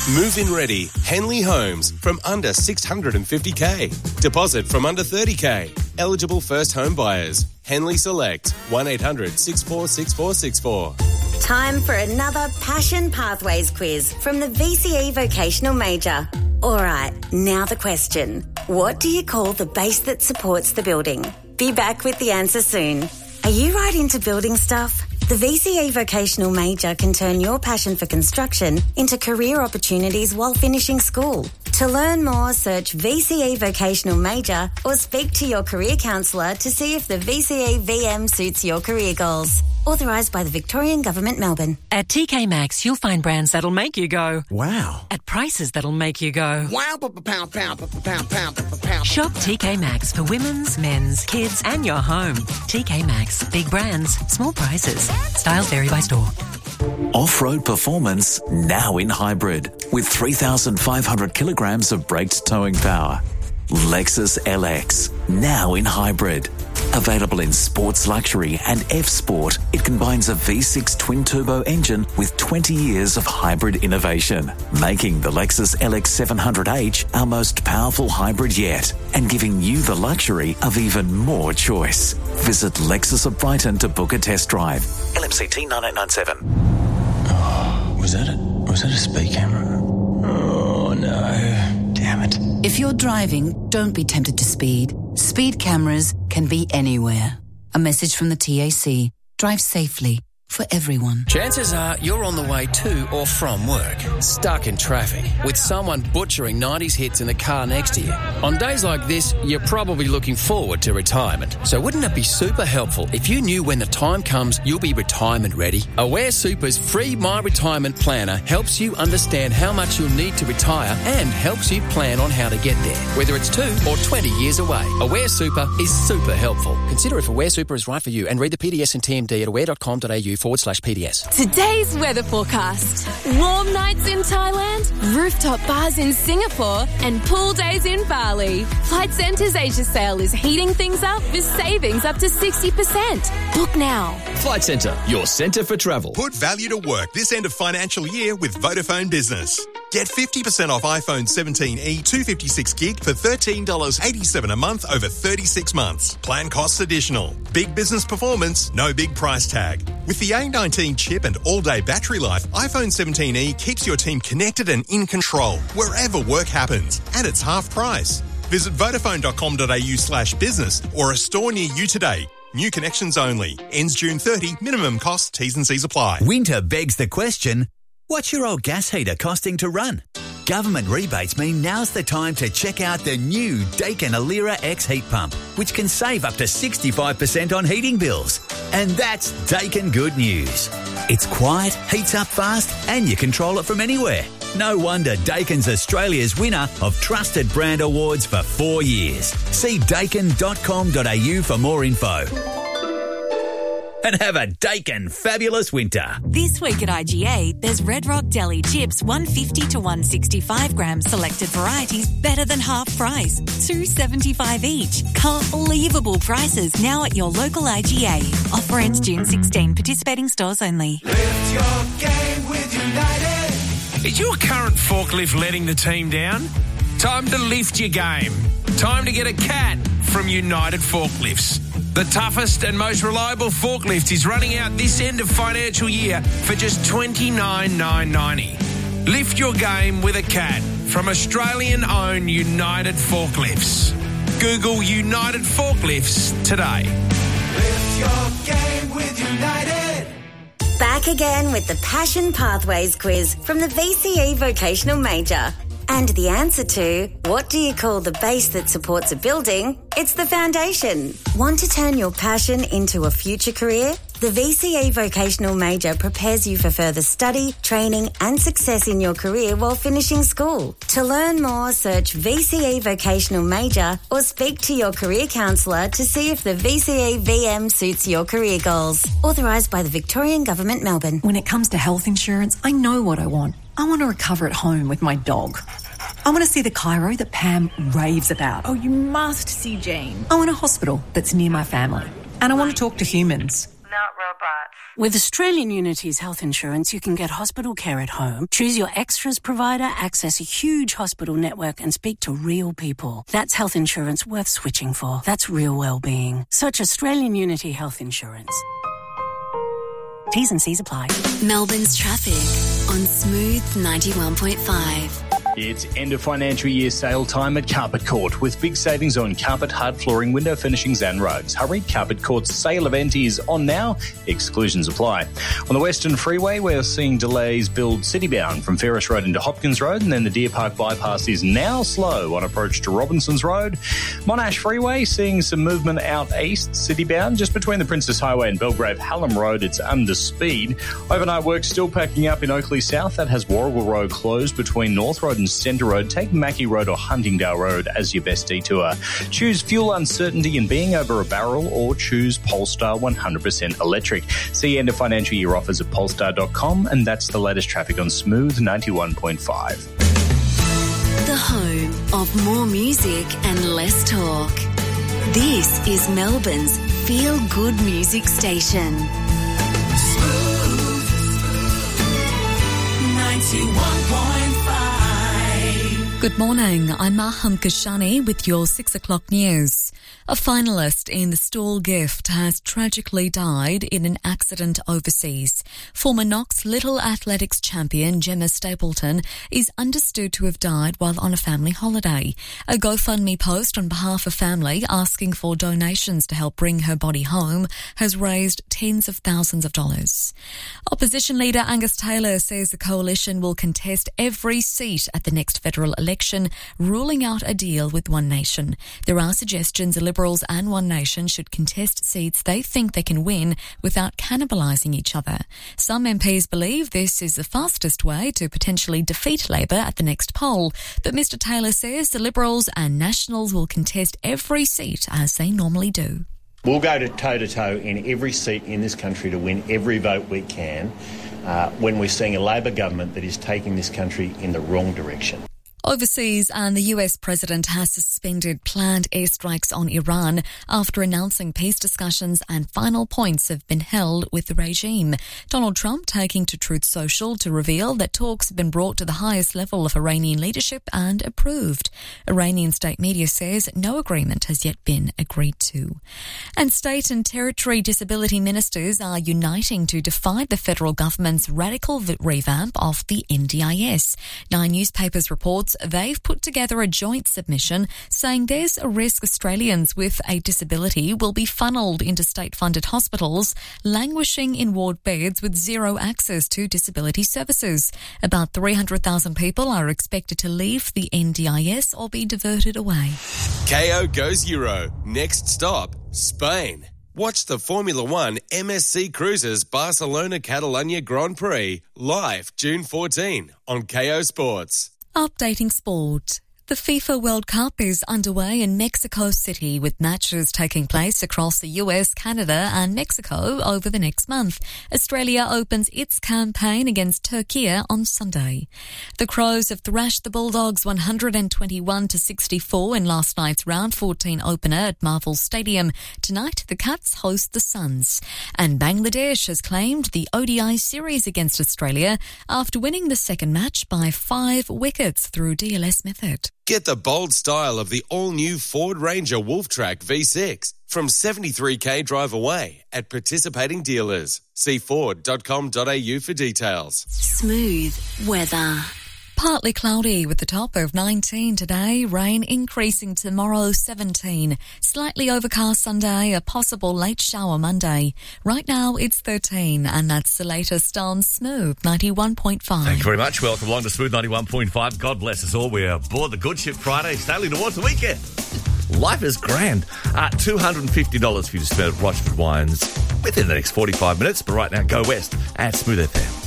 Move-in ready, Henley Homes from under $650K. Deposit from under $30K. Eligible first home buyers. Henley Select, 1800-646464. Time for another Passion Pathways quiz from the VCE Vocational Major. All right, now the question. What do you call the base that supports the building? Be back with the answer soon. Are you right into building stuff? The VCE Vocational Major can turn your passion for construction into career opportunities while finishing school. To learn more, search VCE Vocational Major or speak to your career counsellor to see if the VCE VM suits your career goals. Authorised by the Victorian Government, Melbourne. At TK Maxx, you'll find brands that'll make you go, wow. At prices that'll make you go, wow, Shop TK Maxx for women's, men's, kids and your home. TK Maxx. Big brands, small prices. Styles vary by store. Off-road performance now in hybrid with 3,500 kilograms of braked towing power. Lexus LX now in hybrid. Available in Sports Luxury and F-Sport, it combines a V6 twin-turbo engine with 20 years of hybrid innovation, making the Lexus LX 700H our most powerful hybrid yet and giving you the luxury of even more choice. Visit Lexus of Brighton to book a test drive. LMCT 9897. Oh, was that a speed camera? Oh, no. Damn it. If you're driving, don't be tempted to speed. Speed cameras can be anywhere. A message from the TAC. Drive safely. For everyone. Chances are you're on the way to or from work, stuck in traffic, with someone butchering 90s hits in the car next to you. On days like this, you're probably looking forward to retirement. So wouldn't it be super helpful if you knew when the time comes you'll be retirement ready? Aware Super's free My Retirement Planner helps you understand how much you'll need to retire and helps you plan on how to get there, whether it's 2 or 20 years away. Aware Super is super helpful. Consider if Aware Super is right for you and read the PDS and TMD at aware.com.au/PDS. Today's weather forecast. Warm nights in Thailand, rooftop bars in Singapore, and pool days in Bali. Flight Centre's Asia sale is heating things up with savings up to 60%. Book now. Flight Centre, your centre for travel. Put value to work this end of financial year with Vodafone Business. Get 50% off iPhone 17e 256 gig for $13.87 a month over 36 months. Plan costs additional. Big business performance, no big price tag. With the A19 chip and all-day battery life, iPhone 17e keeps your team connected and in control wherever work happens. And it's half price. Visit vodafone.com.au/business or a store near you today. New connections only. Ends June 30. Minimum cost. T's and C's apply. Winter begs the question, what's your old gas heater costing to run? Government rebates mean now's the time to check out the new Daikin Alira X heat pump, which can save up to 65% on heating bills. And that's Daikin good news. It's quiet, heats up fast, and you control it from anywhere. No wonder Daikin's Australia's winner of Trusted Brand Awards for 4 years. See daikin.com.au for more info. And have a Daikin fabulous winter. This week at IGA, there's Red Rock Deli chips 150 to 165 grams selected varieties better than half price, $2.75 each. Unbelievable prices now at your local IGA. Offer ends June 16. Participating stores only. Lift your game with United. Is your current forklift letting the team down? Time to lift your game. Time to get a CAT from United Forklifts. The toughest and most reliable forklift is running out this end of financial year for just $29,990. Lift your game with a CAT from Australian-owned United Forklifts. Google United Forklifts today. Lift your game with United. Back again with the Passion Pathways quiz from the VCE Vocational Major. And the answer to, what do you call the base that supports a building? It's the foundation. Want to turn your passion into a future career? The VCE Vocational Major prepares you for further study, training and success in your career while finishing school. To learn more, search VCE Vocational Major or speak to your career counsellor to see if the VCE VM suits your career goals. Authorised by the Victorian Government, Melbourne. When it comes to health insurance, I know what I want. I want to recover at home with my dog. I want to see the chiro that Pam raves about. Oh, you must see Jane. I want a hospital that's near my family. And I want to talk to humans. Not robots. With Australian Unity's health insurance, you can get hospital care at home, choose your extras provider, access a huge hospital network and speak to real people. That's health insurance worth switching for. That's real well-being. Search Australian Unity Health Insurance. T's and C's apply. Melbourne's traffic on Smooth 91.5. It's end of financial year sale time at Carpet Court with big savings on carpet, hard flooring, window finishings and rugs. Hurry, Carpet Court's sale event is on now. Exclusions apply. On the Western Freeway, we're seeing delays build citybound from Ferris Road into Hopkins Road, and then the Deer Park bypass is now slow on approach to Robinsons Road. Monash Freeway seeing some movement out east, citybound, just between the Princess Highway and Belgrave Hallam Road. It's under speed. Overnight work still packing up in Oakley South. That has Warrigal Road closed between North Road and Centre Road. Take Mackie Road or Huntingdale Road as your best detour. Choose fuel uncertainty and being over a barrel, or choose Polestar 100% electric. See end of financial year offers at polestar.com, and that's the latest traffic on Smooth 91.5. The home of more music and less talk. This is Melbourne's feel-good music station. Smooth 91.5. Good morning, I'm Maham Kashani with your 6 o'clock news. A finalist in the Stawell Gift has tragically died in an accident overseas. Former Knox Little Athletics champion Gemma Stapleton is understood to have died while on a family holiday. A GoFundMe post on behalf of family asking for donations to help bring her body home has raised tens of thousands of dollars. Opposition leader Angus Taylor says the coalition will contest every seat at the next federal election, ruling out a deal with One Nation. There are suggestions the Liberals and One Nation should contest seats they think they can win without cannibalising each other. Some MPs believe this is the fastest way to potentially defeat Labor at the next poll, but Mr Taylor says the Liberals and Nationals will contest every seat as they normally do. We'll go toe-to-toe in every seat in this country to win every vote we can when we're seeing a Labor government that is taking this country in the wrong direction. Overseas, and the US president has suspended planned airstrikes on Iran after announcing peace discussions and final points have been held with the regime. Donald Trump taking to Truth Social to reveal that talks have been brought to the highest level of Iranian leadership and approved. Iranian state media says no agreement has yet been agreed to. And state and territory disability ministers are uniting to defy the federal government's radical revamp of the NDIS. 9 newspapers reports they've put together a joint submission saying there's a risk Australians with a disability will be funnelled into state-funded hospitals, languishing in ward beds with zero access to disability services. About 300,000 people are expected to leave the NDIS or be diverted away. KO goes Euro. Next stop, Spain. Watch the Formula One MSC Cruises Barcelona Catalunya Grand Prix live June 14 on KO Sports. Updating sport. The FIFA World Cup is underway in Mexico City with matches taking place across the US, Canada and Mexico over the next month. Australia opens its campaign against Turkey on Sunday. The Crows have thrashed the Bulldogs 121-64 in last night's round 14 opener at Marvel Stadium. Tonight, the Cats host the Suns. And Bangladesh has claimed the ODI series against Australia after winning the second match by 5 wickets through DLS method. Get the bold style of the all-new Ford Ranger Wolftrack V6 from $73,000 drive away at participating dealers. See Ford.com.au for details. Smooth weather. Partly cloudy with the top of 19 today, rain increasing tomorrow 17. Slightly overcast Sunday, a possible late shower Monday. Right now it's 13 and that's the latest on Smooth 91.5. Thank you very much. Welcome along to Smooth 91.5. God bless us all. We're aboard the Good Ship Friday, sailing towards the weekend. Life is grand. $250 for you to spend at Rochford Wines within the next 45 minutes. But right now, go west at Smooth FM.